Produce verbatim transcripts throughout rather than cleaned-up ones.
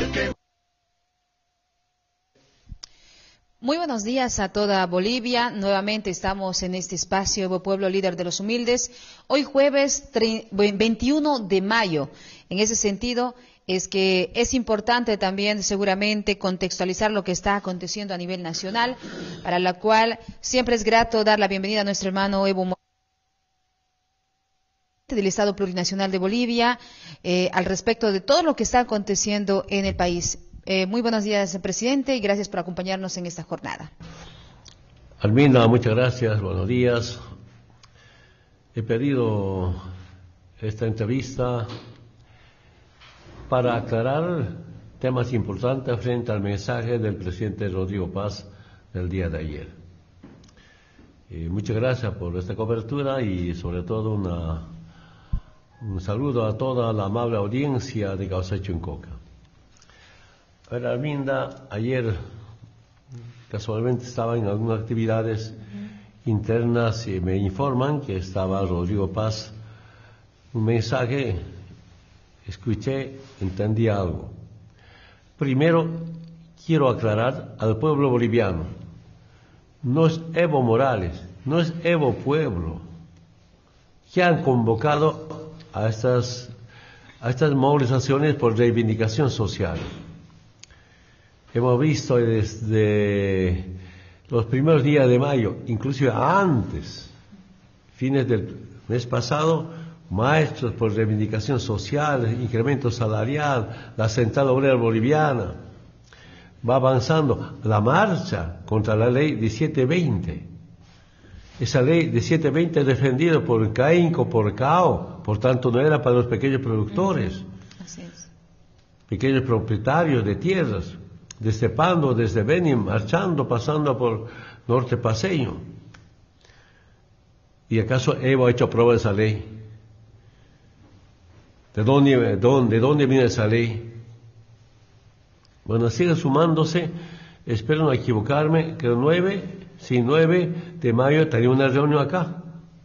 Muy buenos días a toda Bolivia. Nuevamente estamos en este espacio Evo Pueblo Líder de los Humildes. Hoy jueves veintiuno de mayo. En ese sentido es que es importante también seguramente contextualizar lo que está aconteciendo a nivel nacional, para la cual siempre es grato dar la bienvenida a nuestro hermano Evo del Estado Plurinacional de Bolivia eh, al respecto de todo lo que está aconteciendo en el país. Eh, muy buenos días, presidente, y gracias por acompañarnos en esta jornada. Arminda, muchas gracias, buenos días. He pedido esta entrevista para aclarar temas importantes frente al mensaje del presidente Rodrigo Paz del día de ayer. Eh, muchas gracias por esta cobertura y sobre todo una, un saludo a toda la amable audiencia de Causacho en Coca. A ver, Arminda, ayer casualmente estaba en algunas actividades uh-huh. internas y me informan que estaba Rodrigo Paz. Un mensaje, escuché, entendí algo. Primero, quiero aclarar al pueblo boliviano, no es Evo Morales, no es Evo Pueblo, que han convocado a estas, a estas movilizaciones por reivindicación social. Hemos visto desde los primeros días de mayo, inclusive antes, fines del mes pasado, maestros por reivindicación social, incremento salarial, la Central Obrera Boliviana, va avanzando la marcha contra la ley diecisiete veinte. Esa ley diecisiete veinte es defendida por CAINCO, por CAO, por tanto no era para los pequeños productores, Así es. pequeños propietarios de tierras, desde Pando, desde Beni, marchando, pasando por Norte Paseño. ¿Y acaso Evo ha hecho prueba de esa ley? ¿De dónde, de dónde, de dónde viene esa ley? Bueno, sigue sumándose, espero no equivocarme, que el nueve, sí, nueve de mayo tenía una reunión acá.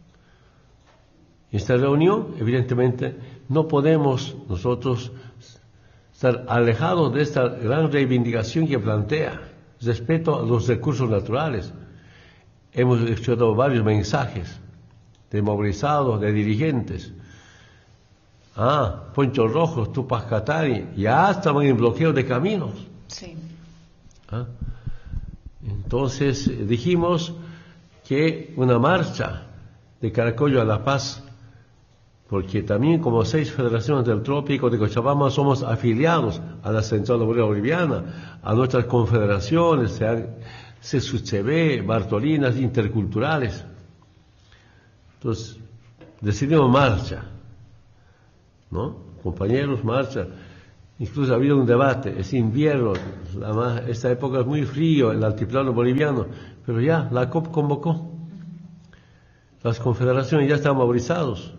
Esta reunión, evidentemente, no podemos nosotros estar alejados de esta gran reivindicación que plantea, respeto a los recursos naturales. Hemos escuchado varios mensajes de movilizados, de dirigentes. Ah, Poncho Rojos, Tupac Katari, ya estaban en bloqueo de caminos. Sí. ¿Ah? Entonces dijimos que una marcha de Caracollo a La Paz, porque también como seis federaciones del trópico de Cochabamba somos afiliados a la Central Obrera Boliviana, a nuestras confederaciones, C S U C B, Bartolinas, interculturales. Entonces, decidimos marcha, ¿no? Compañeros, marcha. Incluso ha habido un debate, es invierno, la, esta época es muy frío, el altiplano boliviano, pero ya la C O P convocó. Las confederaciones ya están movilizados.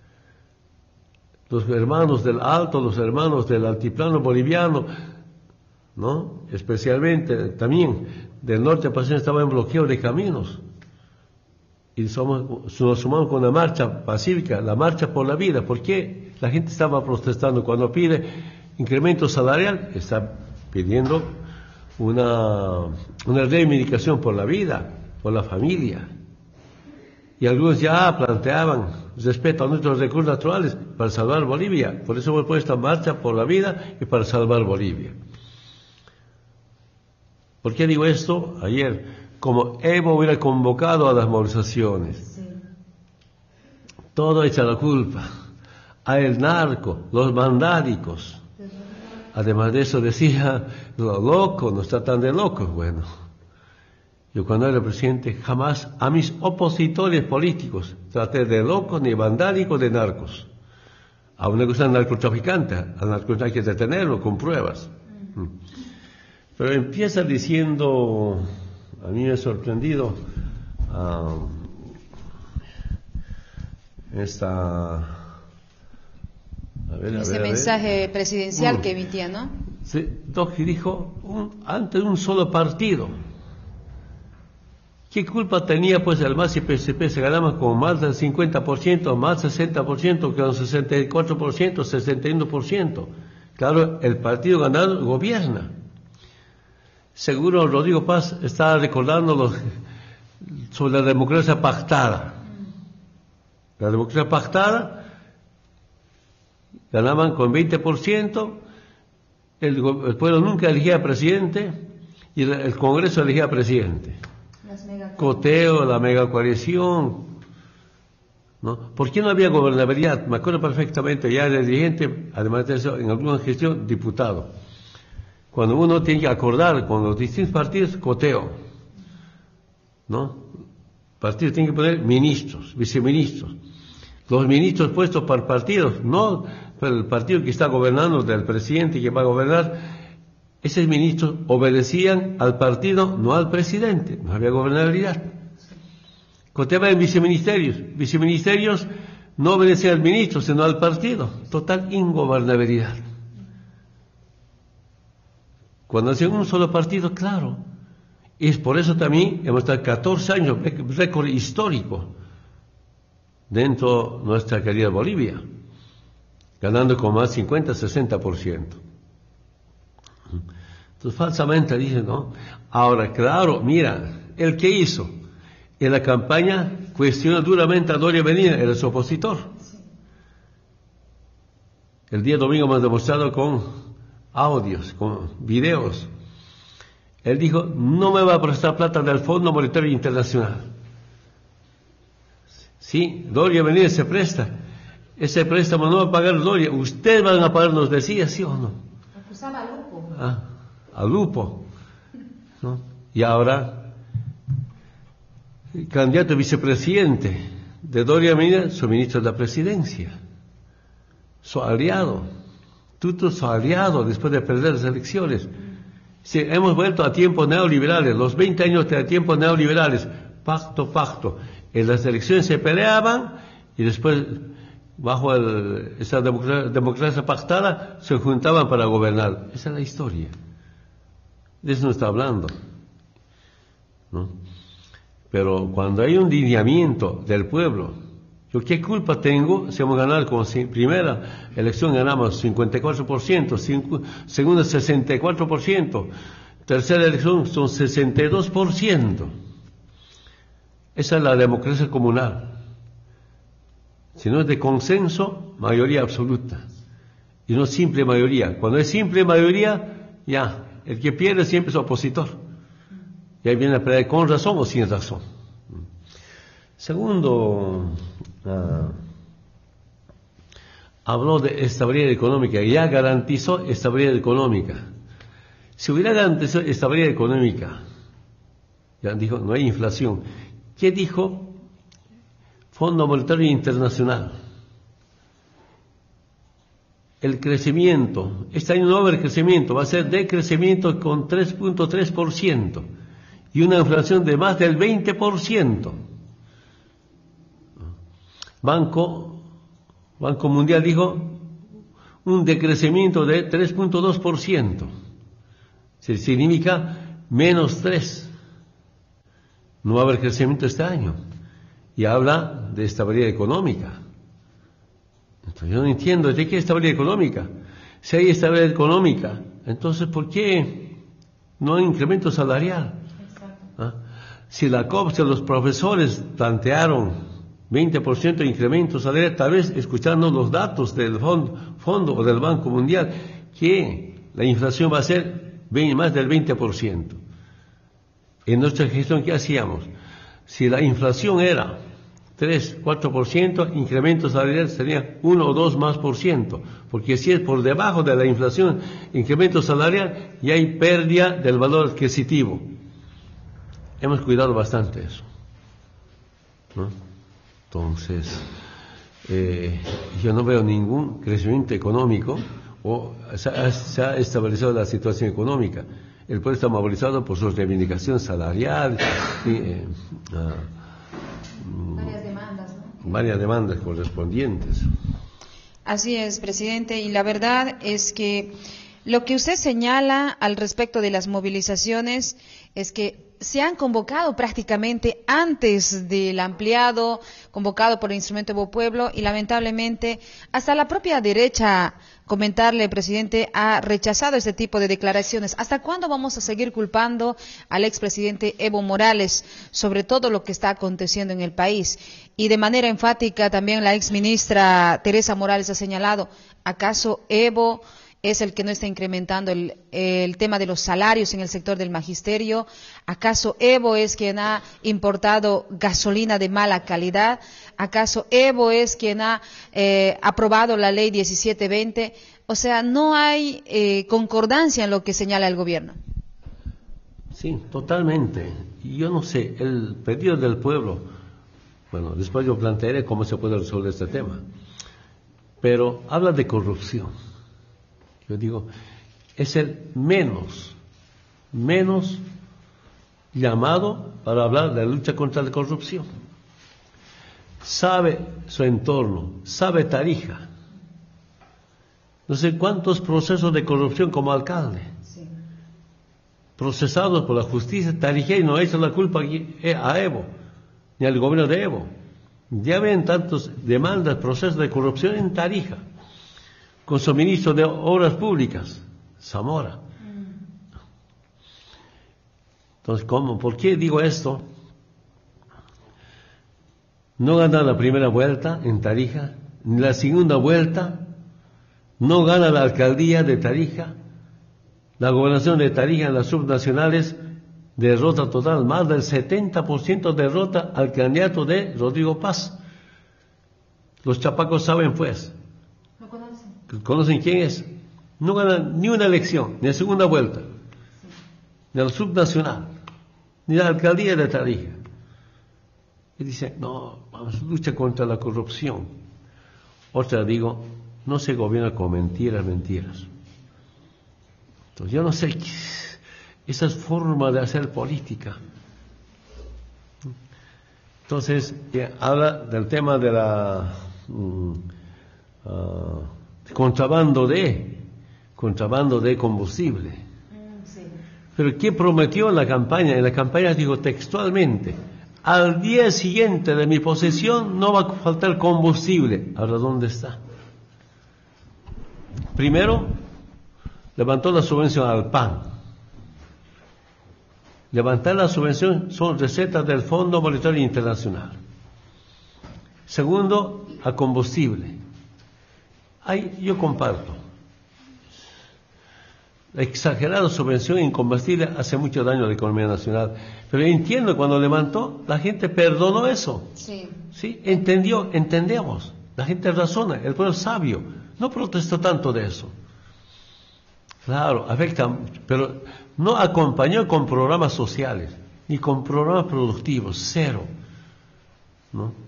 Los hermanos del Alto, los hermanos del altiplano boliviano, ¿no? Especialmente también del norte paseño estaban en bloqueo de caminos. Y somos, nos sumamos con una marcha pacífica, la marcha por la vida. ¿Por qué la gente estaba protestando? Cuando pide incremento salarial, está pidiendo una, una reivindicación por la vida, por la familia. Y algunos ya planteaban respeto a nuestros recursos naturales para salvar Bolivia. Por eso hemos puesto marcha por la vida y para salvar Bolivia. ¿Por qué digo esto? Ayer, como Evo hubiera convocado a las movilizaciones, sí. Todo echa la culpa a el narco, los vandálicos. Además de eso decía, los locos, nos tratan de locos. Bueno, yo cuando era presidente jamás a mis opositores políticos traté de locos, ni vandálicos, de narcos. A una cosa narcotraficante, al narcotraficante hay que detenerlo con pruebas. Uh-huh. Pero empieza diciendo, a mí me ha sorprendido uh, esta... A ver, a Ese ver, a mensaje ver. presidencial uh, que emitía, ¿no? Sí, Toki dijo, un, antes de un solo partido. ¿Qué culpa tenía pues el M A S y P S P? Se ganaban con más del cincuenta por ciento, más del sesenta por ciento, con sesenta y cuatro por ciento, sesenta y uno por ciento. Claro, el partido ganado gobierna. Seguro Rodrigo Paz está recordando los, sobre la democracia pactada. La democracia pactada ganaban con veinte por ciento, el, el pueblo nunca elegía presidente y el, el Congreso elegía presidente. Coteo, la mega coalición, ¿no? ¿Por qué no había gobernabilidad? Me acuerdo perfectamente, ya de dirigente, además de eso, en alguna gestión, diputado. Cuando uno tiene que acordar con los distintos partidos, coteo, ¿no? Partidos tienen que poner ministros, viceministros. Los ministros puestos por partidos, no por el partido que está gobernando, del presidente que va a gobernar. Esos ministros obedecían al partido, no al presidente. No había gobernabilidad. Coteaba en viceministerios. Viceministerios no obedecían al ministro, sino al partido. Total ingobernabilidad. Cuando hacían un solo partido, claro. Y es por eso también hemos estado catorce años, récord histórico, dentro de nuestra querida Bolivia, ganando con más cincuenta, sesenta por ciento. Entonces falsamente dicen, ¿no? Ahora, claro, mira, ¿el qué hizo? En la campaña cuestionó duramente a Doria Medina, era su opositor. El día domingo hemos demostrado con audios, con videos. Él dijo, no me va a prestar plata del Fondo Monetario Internacional. Sí, Doria Medina se presta. Ese préstamo no va a pagar Doria. Ustedes van a pagar, nos decía, ¿sí o no? Acusaba a Lupo. Ah, a Lupo, ¿no? Y ahora, el candidato a vicepresidente de Doria Medina, su ministro de la presidencia, su aliado, Tuto su aliado después de perder las elecciones. Sí, hemos vuelto a tiempos neoliberales, los veinte años de tiempos neoliberales, pacto, pacto. En las elecciones se peleaban y después, bajo el, esa democracia, democracia pactada, se juntaban para gobernar. Esa es la historia. De eso no está hablando, ¿no? Pero cuando hay un lineamiento del pueblo, ¿yo qué culpa tengo si hemos ganado como si, primera elección ganamos cincuenta y cuatro por ciento, cinco, segunda sesenta y cuatro por ciento, tercera elección son sesenta y dos por ciento? Esa es la democracia comunal. Si no es de consenso, mayoría absoluta. Y no simple mayoría. Cuando es simple mayoría, ya, el que pierde siempre es opositor. Y ahí viene a pelear con razón o sin razón. Segundo, uh, habló de estabilidad económica. Ya garantizó estabilidad económica. Si hubiera garantizado estabilidad económica, ya dijo, no hay inflación. ¿Qué dijo? Fondo Monetario Internacional. El crecimiento, este año no va a haber crecimiento, va a ser decrecimiento con tres punto tres por ciento y una inflación de más del veinte por ciento. Banco, Banco Mundial dijo un decrecimiento de tres punto dos por ciento. Se significa menos tres. No va a haber crecimiento este año. Y habla de estabilidad económica. Entonces yo no entiendo, ¿de qué estabilidad económica? Si hay estabilidad económica, entonces ¿por qué no hay incremento salarial? ¿Ah? Si la C O P, si los profesores plantearon veinte por ciento de incremento salarial, tal vez escuchando los datos del fondo, fondo o del Banco Mundial, que la inflación va a ser más del veinte por ciento. En nuestra gestión, ¿qué hacíamos? Si la inflación era tres, cuatro por ciento, incremento salarial sería uno o dos más por ciento, porque si es por debajo de la inflación, incremento salarial, ya hay pérdida del valor adquisitivo. Hemos cuidado bastante eso, ¿no? Entonces, eh, yo no veo ningún crecimiento económico, o se ha, se ha estabilizado la situación económica. El pueblo está movilizado por su reivindicación salarial, y, eh, ah, varias demandas, ¿no? varias demandas correspondientes. Así es, presidente, y la verdad es que Lo que usted señala al respecto de las movilizaciones es que se han convocado prácticamente antes del ampliado, convocado por el Instrumento Evo Pueblo, y lamentablemente hasta la propia derecha, comentarle, presidente, ha rechazado este tipo de declaraciones. ¿Hasta cuándo vamos a seguir culpando al expresidente Evo Morales sobre todo lo que está aconteciendo en el país? Y de manera enfática también la exministra Teresa Morales ha señalado, ¿acaso Evo es el que no está incrementando el, el tema de los salarios en el sector del magisterio? ¿Acaso Evo es quien ha importado gasolina de mala calidad? ¿Acaso Evo es quien ha eh, aprobado la ley diecisiete veinte? O sea, no hay eh, concordancia en lo que señala el gobierno. Sí, totalmente. Yo no sé, el pedido del pueblo, bueno, después yo plantearé cómo se puede resolver este tema, pero habla de corrupción. Yo digo, es el menos, menos llamado para hablar de la lucha contra la corrupción. Sabe su entorno, sabe Tarija. No sé cuántos procesos de corrupción como alcalde, sí, procesados por la justicia Tarija, y no ha hecho la culpa a Evo, ni al gobierno de Evo. Ya ven tantas demandas, procesos de corrupción en Tarija, con su ministro de Obras Públicas, Zamora. Entonces, ¿cómo? ¿Por qué digo esto? No gana la primera vuelta en Tarija, ni la segunda vuelta, no gana la alcaldía de Tarija, la gobernación de Tarija en las subnacionales, derrota total, más del setenta por ciento derrota al candidato de Rodrigo Paz. Los chapacos saben, pues. ¿Conocen quién es? No gana ni una elección, ni la segunda vuelta, sí, ni la subnacional, ni la alcaldía de Tarija. Y dice, no, vamos, lucha contra la corrupción. Otra digo, no se gobierna con mentiras, mentiras. Entonces yo no sé, esa es forma de hacer política. Entonces, eh, habla del tema de la... Um, uh, contrabando de, contrabando de combustible. Mm, sí. Pero ¿qué prometió en la campaña? En la campaña dijo textualmente, al día siguiente de mi posesión no va a faltar combustible. Ahora, ¿dónde está? Primero, levantó la subvención al pan. Levantar la subvención son recetas del Fondo Monetario Internacional. Segundo, a combustible. Ay, yo comparto. La exagerada subvención en combustible hace mucho daño a la economía nacional. Pero entiendo, cuando levantó, la gente perdonó eso. Sí. Sí, entendió, entendemos. La gente razona, el pueblo es sabio. No protestó tanto de eso. Claro, afecta, pero no acompañó con programas sociales, ni con programas productivos, cero. ¿No?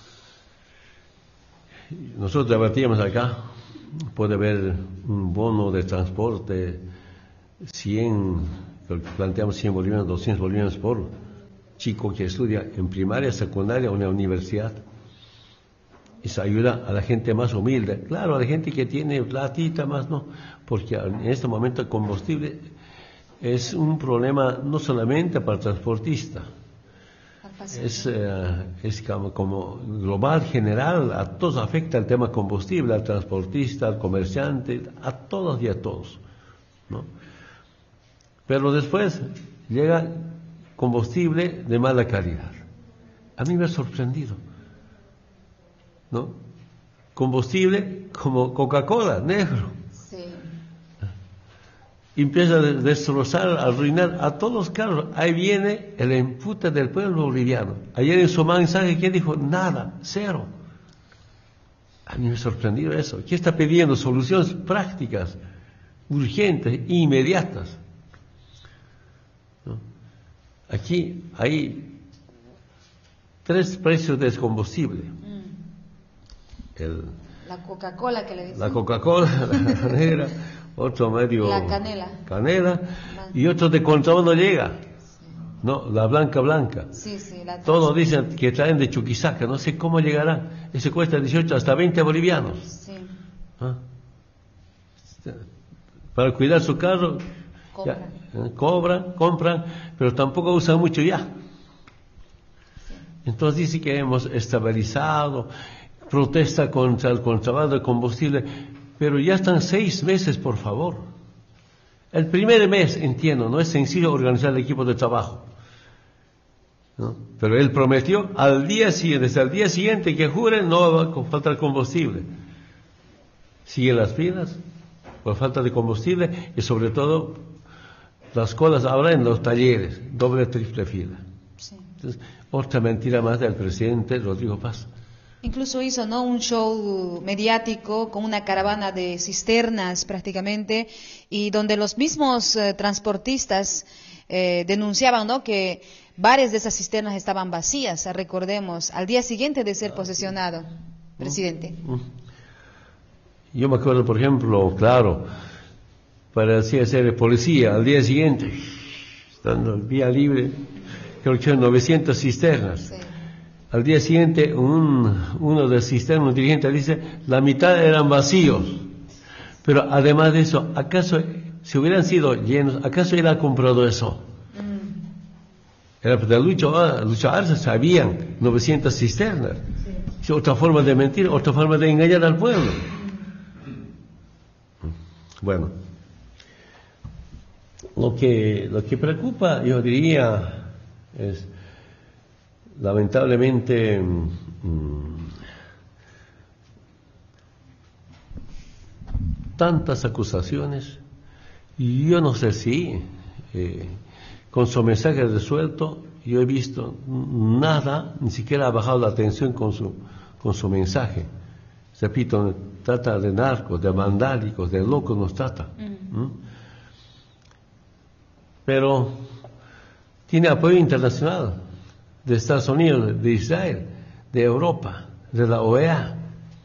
Nosotros debatíamos acá, puede haber un bono de transporte, cien, planteamos cien bolivianos, doscientos bolivianos por chico que estudia en primaria, secundaria o en la universidad. Eso ayuda a la gente más humilde, claro, a la gente que tiene platita más, no, porque en este momento el combustible es un problema no solamente para el transportista. Es, eh, es como, como global, general, a todos afecta el tema combustible, al transportista, al comerciante, a todos y a todos, ¿no? Pero después llega combustible de mala calidad. A mí me ha sorprendido, ¿no? Combustible como Coca-Cola, negro. Sí. Empieza a destrozar, a arruinar a todos los carros. Ahí viene el empute del pueblo boliviano. Ayer en su mensaje, ¿qué dijo? Nada, cero. A mí me ha sorprendido eso. ¿Qué está pidiendo? Soluciones prácticas, urgentes, inmediatas, ¿no? Aquí hay tres precios de combustible. Mm. El, la Coca-Cola que le dicen. La Coca-Cola, la negra. Otro medio la canela, canela y otro de contrabando llega, sí, no, la blanca blanca. Sí, sí, la todos dicen que traen de Chuquisaca, no sé cómo llegará. Ese cuesta dieciocho hasta veinte bolivianos. Sí. ¿Ah? para cuidar su carro, Compran. ya, eh, cobran, compran, pero tampoco usan mucho ya. Entonces dice que hemos estabilizado, protesta contra el contrabando de combustible, pero ya están seis meses, por favor. El primer mes, entiendo, no es sencillo organizar el equipo de trabajo, ¿no? Pero él prometió al día siguiente, desde el día siguiente que jure, no va a faltar combustible. Sigue las filas por falta de combustible y sobre todo las colas ahora en los talleres, doble, triple fila. Sí. Entonces, otra mentira más del presidente Rodrigo Paz. Incluso hizo, ¿no?, un show mediático con una caravana de cisternas prácticamente, y donde los mismos eh, transportistas eh, denunciaban, ¿no?, que varias de esas cisternas estaban vacías, recordemos, al día siguiente de ser posesionado, presidente. Yo me acuerdo, por ejemplo, claro, parecía ser policía, al día siguiente, estando en vía libre, creo que eran novecientas cisternas. Sí. Al día siguiente, un, uno de los cisternas, un dirigente, dice, la mitad eran vacíos. Pero además de eso, ¿acaso, si hubieran sido llenos, acaso él ha comprado eso? Mm. Era de Lucho, Lucho Arce, sabían novecientas cisternas. Sí. Otra forma de mentir, otra forma de engañar al pueblo. Bueno, lo que, lo que preocupa, yo diría, es lamentablemente mmm, tantas acusaciones, y yo no sé si eh, con su mensaje resuelto yo he visto nada, ni siquiera ha bajado la atención con su, con su mensaje. Repito, trata de narcos, de vandálicos, de locos nos trata. Uh-huh. ¿Mm? Pero tiene apoyo internacional de Estados Unidos, de Israel, de Europa, de la O E A.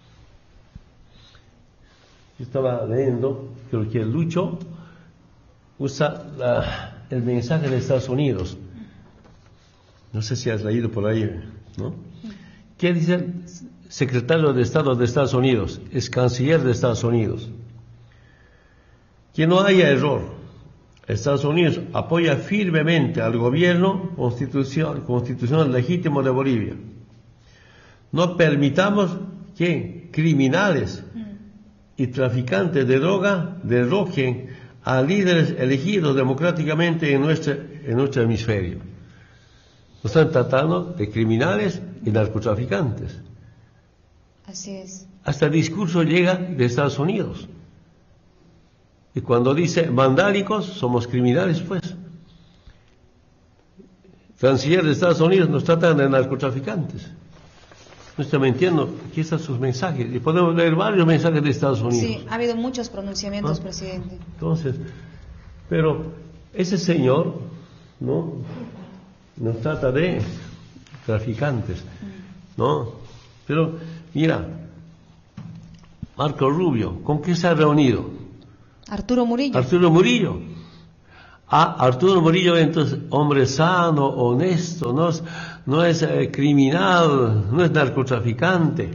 Yo estaba leyendo, creo que Lucho usa la, el mensaje de Estados Unidos. No sé si has leído por ahí, ¿no? ¿Qué dice el secretario de Estado de Estados Unidos? Es canciller de Estados Unidos. Que no haya error. Estados Unidos apoya firmemente al gobierno constitucional, constitucional legítimo de Bolivia. No permitamos que criminales y traficantes de droga derroquen a líderes elegidos democráticamente en nuestro, en nuestro hemisferio. Nos están tratando de criminales y narcotraficantes. Así es. Hasta el discurso llega de Estados Unidos. Y cuando dice vandálicos, somos criminales, pues. Canciller de Estados Unidos nos tratan de narcotraficantes. No estoy mintiendo, aquí están sus mensajes. Y podemos leer varios mensajes de Estados Unidos. Sí, ha habido muchos pronunciamientos, ¿Ah? presidente. Entonces, pero ese señor, ¿no?, nos trata de traficantes, ¿no? Pero, mira, Marco Rubio, ¿con qué se ha reunido? Arturo Murillo. Arturo Murillo. Ah, Arturo Murillo, entonces, hombre sano, honesto, no es, no es eh, criminal, no es narcotraficante.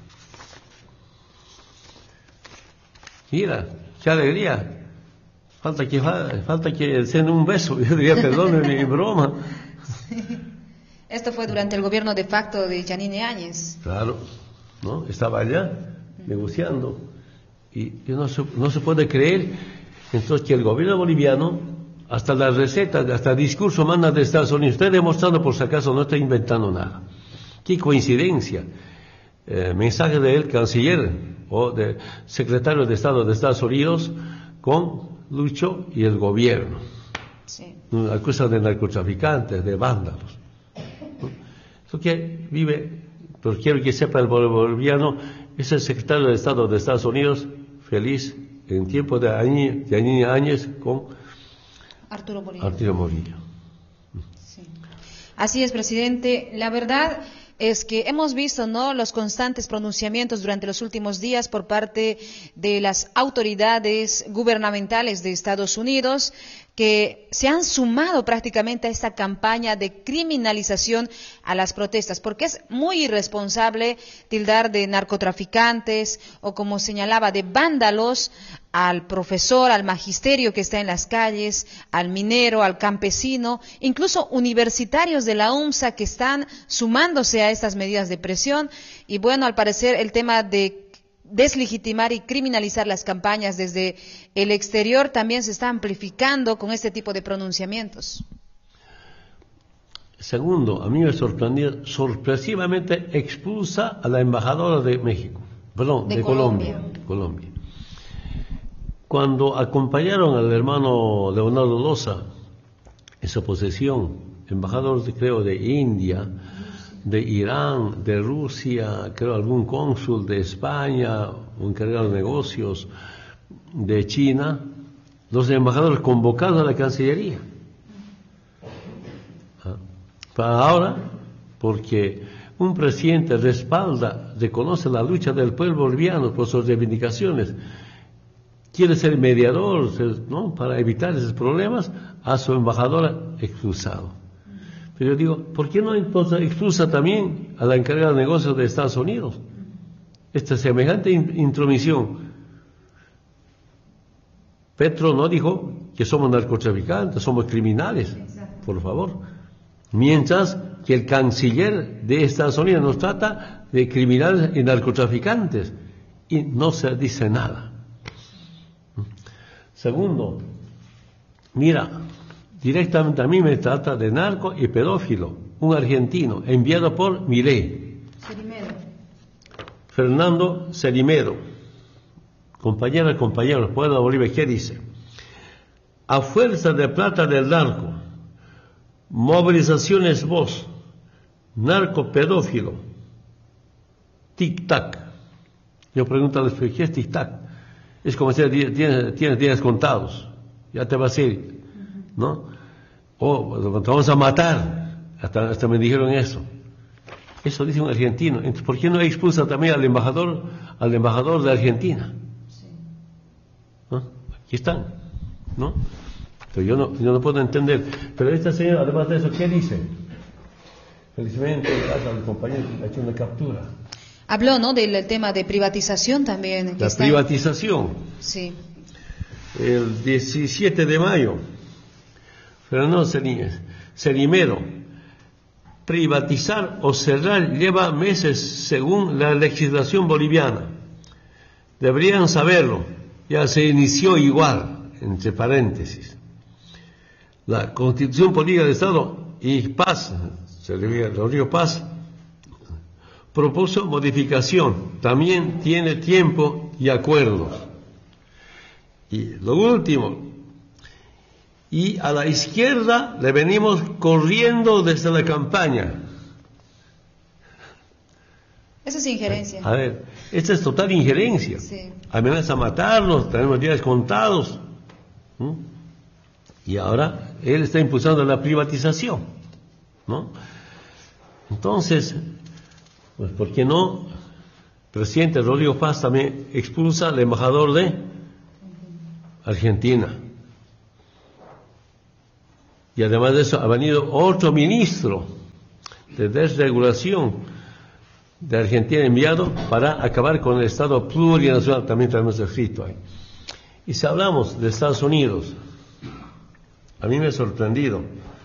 Mira, qué alegría. Falta que, falta que se den un beso. Yo diría, perdónenme mi broma. Sí. Esto fue durante el gobierno de facto de Yanine Áñez. Claro, ¿no? Estaba allá negociando. Y, y no, se, no se puede creer entonces que el gobierno boliviano, hasta la receta, hasta el discurso manda de Estados Unidos. Estoy demostrando, por si acaso, no estoy inventando nada. Qué coincidencia. Eh, mensaje del canciller o del secretario de Estado de Estados Unidos con Lucho y el gobierno. Sí. Acusan de narcotraficantes, de vándalos. Eso que vive, pero quiero que sepa el boliviano, es el secretario de Estado de Estados Unidos, feliz en tiempo de Yanine Áñez con Arturo Murillo. Arturo Murillo. Sí. Así es, presidente. La verdad es que hemos visto, ¿no?, los constantes pronunciamientos durante los últimos días por parte de las autoridades gubernamentales de Estados Unidos, que se han sumado prácticamente a esta campaña de criminalización a las protestas, porque es muy irresponsable tildar de narcotraficantes o, como señalaba, de vándalos al profesor, al magisterio que está en las calles, al minero, al campesino, incluso universitarios de la UNSA que están sumándose a estas medidas de presión. Y bueno, al parecer el tema de deslegitimar y criminalizar las campañas desde el exterior también se está amplificando con este tipo de pronunciamientos. Segundo, a mí me sorprendió, sorpresivamente expulsa a la embajadora de México, perdón, de, de Colombia. Colombia. Colombia. Cuando acompañaron al hermano Leonardo Loza en su posesión, embajador, de, creo, de India, de Irán, de Rusia, creo algún cónsul de España, un encargado de negocios de China, los embajadores convocados a la Cancillería. ¿Ah? Para ahora, porque un presidente respalda, reconoce la lucha del pueblo boliviano por sus reivindicaciones, quiere ser mediador, ¿no?, para evitar esos problemas, a su embajadora expulsado. Pero yo digo, ¿por qué no entonces expulsa también a la encargada de negocios de Estados Unidos? Esta semejante intromisión. Petro no dijo que somos narcotraficantes, somos criminales, por favor. Mientras que el canciller de Estados Unidos nos trata de criminales y narcotraficantes y no se dice nada. Segundo, mira, directamente a mí me trata de narco y pedófilo, un argentino enviado por Milei. Cerimero. Fernando Cerimero, compañera y compañero, pueblo de Bolivia, ¿qué dice? A fuerza de plata del narco, movilizaciones voz, narco pedófilo, tic-tac. Yo pregunto a los ¿qué es tic-tac? Es como si tienes, tienes días contados, ya te vas a ir, ¿no? O te vamos a matar, hasta, hasta me dijeron eso. Eso dice un argentino. Entonces, ¿por qué no expulsa también al embajador, al embajador de Argentina? ¿No? Aquí están, ¿no? Pero yo no, yo no puedo entender. Pero esta señora, además de eso, ¿qué dice? Felizmente, al compañero ha hecho una captura. Habló, ¿no?, del tema de privatización también. La está... privatización. Sí. El diecisiete de mayo, Fernando Cerimero, privatizar o cerrar lleva meses según la legislación boliviana. Deberían saberlo, ya se inició igual, entre paréntesis. La Constitución Política del Estado y Paz, Rodrigo Paz, propuso modificación, también tiene tiempo y acuerdos. Y lo último, y a la izquierda le venimos corriendo desde la campaña. Esa es injerencia. A ver, esta es total injerencia. Sí. Amenaza a matarnos, tenemos días contados. ¿Mm? Y ahora él está impulsando la privatización, ¿no? Entonces, pues, ¿por qué no? El presidente Rodrigo Paz también expulsa al embajador de Argentina. Y además de eso, ha venido otro ministro de desregulación de Argentina enviado para acabar con el Estado plurinacional, también tenemos escrito ahí. Y si hablamos de Estados Unidos, a mí me ha sorprendido